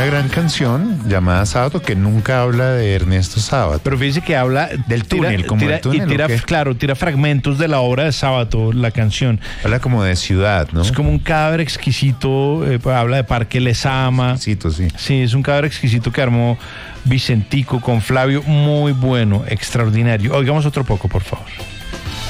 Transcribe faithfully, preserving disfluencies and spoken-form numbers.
gran canción llamada Sábato que nunca habla de Ernesto Sábato. Pero fíjese que habla del túnel, tira, como tira, el túnel. Y tira, claro, tira fragmentos de la obra de Sábato, la canción. Habla como de ciudad, ¿no? Es como un cadáver exquisito, eh, habla de Parque Lezama. Exquisito, sí. Sí, es un cadáver exquisito que armó Vicentico con Flavio, muy bueno, extraordinario. Oigamos otro poco, por favor.